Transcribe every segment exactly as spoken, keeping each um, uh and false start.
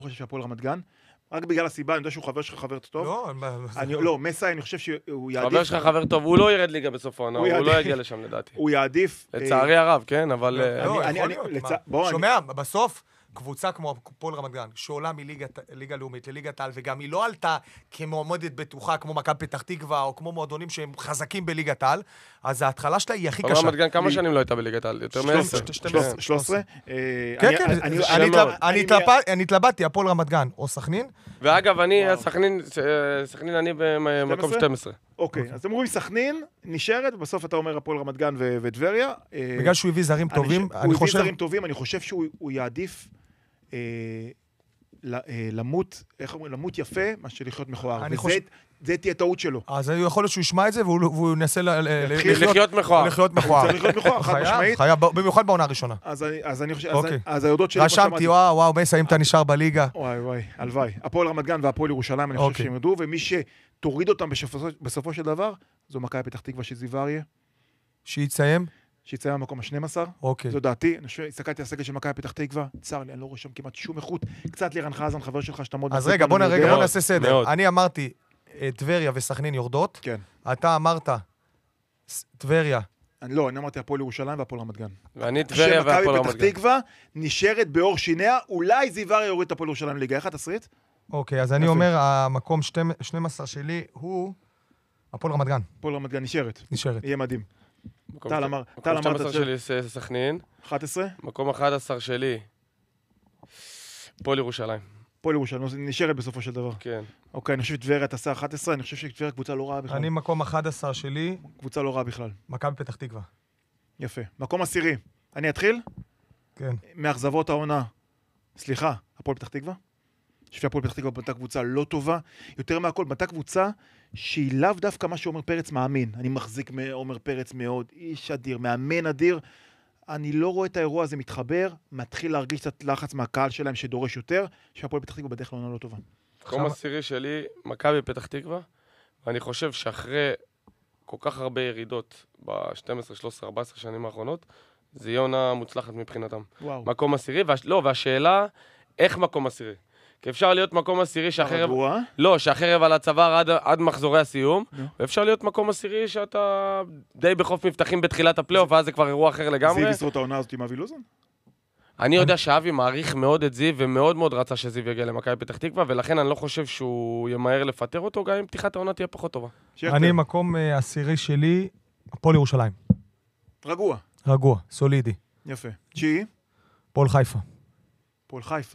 חושב שהפועל רמת גן, רק בגלל הסיבה, אני יודע שהוא חבר שלך חבר טוב. לא, לא, מסי, אני חושב שהוא יעדיף... חבר שלך חבר טוב, הוא לא ירד ליגה בסוף העונה, הוא לא יגיע לשם לדעתי. הוא יעדיף... לצערי הרב, כן, אבל... לא, יכול להיות. שומע, בסוף... קבוצה כמו הפועל רמת גן, שעולה מליגה לאומית לליגת העל, וגם היא לא עלתה כמועמדת בטוחה, כמו מכבי פתח תקווה, או כמו מועדונים שהם חזקים בליגת העל, אז ההתחלה שלה היא הכי קשה. רמת גן כמה שנים לא הייתה בליגת העל? יותר מעשר. שלוש עשרה? כן, כן, אני התלבטתי, הפועל רמת גן, או סכנין. ואגב, אני, סכנין, אני במקום שתים עשרה. אוקיי, אז אתם אומרים סכנין, נשארת, ובסוף אתה אומר הפועל רמת גן וטבריה. בגלל שהוא הביא זרים טובים, אני חושב... הוא הביא זרים טובים, אני חושב שהוא יעדיף למות, איך אומרים, למות יפה, מה שלחיות מכוער. וזה תהיה טעות שלו. אז יכול להיות שהוא ישמע את זה, והוא ינסה לחיות מכוער. לחיות מכוער. צריך לחיות מכוער, חד משמעית. חייב, במיוחד בעונה הראשונה. אז אני חושב, אז היודות שלי... רשמתי, וואו, וואו, מסי, אם אתה נשאר בליגה. וואי, וואי, הלוואי. הפועל רמת גן והפועל ירושלים, אני חושב שהם ידעו, ומי שתוריד אותם בסופו של דבר, זו מכבי פתח תקווה של זיו אריה. שיציים? שיצא במקום ה-שנים עשר. אוקיי. זו דעתי. אני חושב, הסתכלתי על הסגל של מכבי פתח תקווה, צר לי, אני לא רואה שם כמעט שום איכות. קצת לירן חזן, חבר שלך, שאתה מאוד... אז רגע, בוא נעשה סדר. אני אמרתי, טבריה וסכנין יורדות. כן. אתה אמרת, טבריה. לא, אני אמרתי הפועל ירושלים והפועל רמת גן. ואני טבריה והפועל רמת גן. מכבי פתח תקווה נשארת באור שיניה, אולי זיו אריה יוריד את הפועל ירושלים ליגה. איך התסריט? אוקיי, אז אני אומר, המקום שתים עשרה שלי הוא הפועל רמת גן. הפועל רמת גן נשארת. נשארת. יהיה מדהים. טל אמר, טל אמר... מקום שתים עשרה שלי סכנין. אחת עשרה? מקום אחד עשר שלי. הפועל ירושלים. הפועל ירושלים, נשארת בסופו של דבר. כן. אוקיי, אני חושב שטבריה תעשה אחת עשרה, אני חושב שטבריה קבוצה לא רעה בכלל. אני מקום אחד עשר שלי. קבוצה לא רעה בכלל. מכבי פתח תקווה. יפה. מקום עשירי. אני אתחיל? כן. מאכזבות העונה. סליחה, הפועל פתח תקווה? אני חושב שהפועל פתח תקווה בנתה קבוצה לא טובה. יותר מהכל, בנתה קבוצה שהיא לאו דווקא מה שעומר פרץ מאמין. אני מחזיק מעומר פרץ מאוד. איש אדיר, מאמן אדיר. אני לא רואה את האירוע הזה מתחבר, מתחיל להרגיש קצת לחץ מהקהל שלהם שדורש יותר, שהפועל פתח תקווה בדרך כלל עונה לא טובה. מקום עשירי שלי, מכבי פתח תקווה, ואני חושב שאחרי כל כך הרבה ירידות ב-שתים עשרה, שלוש עשרה, ארבע עשרה שנים האחרונות, זה יהיה עונה מוצלחת מבחינתם. וואו. מקום עשירי, לא, והשאלה, איך מקום עשירי? כי אפשר להיות מקום עשירי שהחרב... לא, שהחרב על הצוואר עד, עד מחזורי הסיום, no. ואפשר להיות מקום עשירי שאתה די בחוף מבטחים בתחילת הפלייאוף, ואז זה כבר אירוע אחר לגמרי. זיו ישרוד את העונה הזאת עם אבי לוזון? אני יודע שאבי מעריך מאוד את זיו, ומאוד מאוד רצה שזיו יגיע למכבי פתח תקווה, ולכן אני לא חושב שהוא ימהר לפטר אותו, גם אם פתיחת העונה תהיה פחות טובה. אני מקום עשירי שלי, הפועל ירושלים. רגוע. רגוע, סולידי. יפה. תשיעי? הפועל חיפה. הפועל חיפה.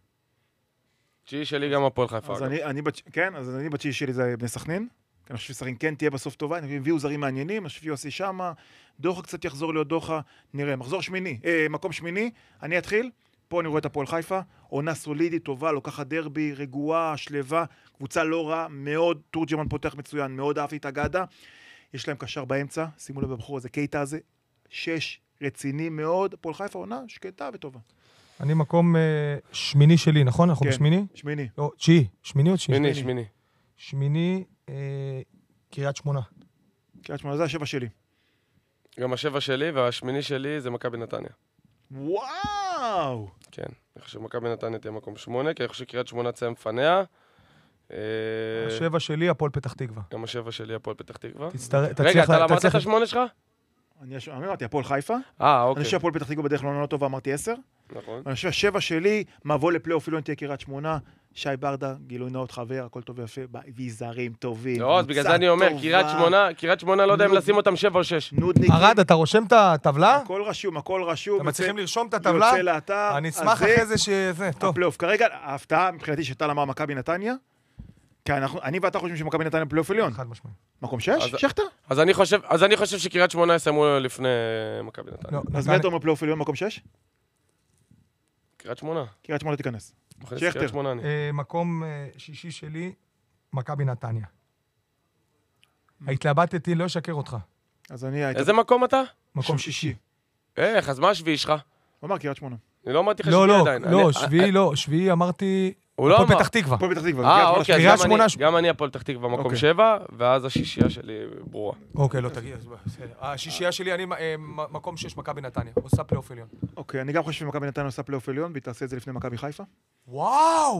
תשיעי שלי גם הפועל חיפה. אז אני, אני, כן, אז אני בתשיעי שלי זה בני סכנין. אני חושב שסכנין כן תהיה בסוף טובה, אני הביאו זרים מעניינים, אני חושב יוסי שמה, דוחה קצת יחזור להיות דוחה, נראה, מחזור שמיני, אה, מקום שמיני, אני אתחיל, פה אני רואה את הפועל חיפה, עונה סולידית, טובה, לוקחת דרבי, רגועה, שלווה, קבוצה לא רע, מאוד, תורג'מן פותח מצוין, מאוד אהבתי את הגדה, יש להם קשר באמצע, שימו לב בבחור הזה, קייטה הזה, שש, רציני מאוד, הפועל חיפה עונה שקטה וטובה. אני מקום שמיני שלי, נכון? אנחנו בשמיני? שמיני. לא, תשיעי. שמיני או תשיעי? שמיני, שמיני. שמיני, קריית שמונה. קריית שמונה, זה השבע שלי. גם השבע שלי, והשמיני שלי זה מכבי נתניה. וואו! כן, אני חושב שמכבי נתניה תהיה מקום שמונה, כי אני חושב שקריית שמונה תצא מפניה. השבע שלי, הפועל פתח תקווה. גם השבע שלי, הפועל פתח תקווה. רגע, אתה אמרת את השמונה שלך? אני אמרתי, הפועל חיפה. אה, אוקיי. אני חושב שהפועל פתח תקווה בדרך כלל לא טובה, אמרתי עשר. נכון. אני חושב שהשבע שלי, מבוא לפלייאוף, לא תהיה קריית שמונה, שי ברדה, גילוי נאות חבר, הכל טוב ויפה, ויזרים טובים. לא, אז בגלל זה אני אומר, קריית שמונה, קריית שמונה לא יודע אם לשים אותם שבע או שש. ארד, אתה רושם את הטבלה? הכל רשום, הכל רשום. אתם מצליחים לרשום את הטבלה? יוצא לאתר. אני אשמח אחרי זה שזה, טוב. הפלייאוף. כרגע, ההפתעה מבחינתי שטל אמר מכבי נתניה, כי אני ואתה חושבים שמכבי נתניה פלייאוף עליון. חד משמעי. מקום שש? שכתר? אז אני חושב, אז אני חושב שקריית שמונה יסיימו לפני מכבי נתניה. אז מי אתה אומר פלייאוף עליון מקום שש? קריית שמונה. קריית שמונה תיכנס. שכתר. מקום שישי שלי, מכבי נתניה. התלבטתי, לא אשקר אותך. אז אני... איזה מקום אתה? מקום שישי. איך, אז מה השביעי שלך? הוא אמר קריית שמונה. אני לא אמרתי לך שביעי שביעי עדיין. לא, שביעי לא, שביעי אמרתי... הפועל פתח תקווה. הפועל פתח תקווה. אה, אוקיי, גם אני הפועל פתח תקווה מקום שבע, ואז השישייה שלי ברורה. אוקיי, לא, תגיע. השישייה שלי, אני מקום שש, מכבי נתניה. עושה פלייאוף עליון. אוקיי, אני גם חושב שמכבי נתניה עושה פלייאוף עליון, והיא תעשה את זה לפני מכבי חיפה. וואו!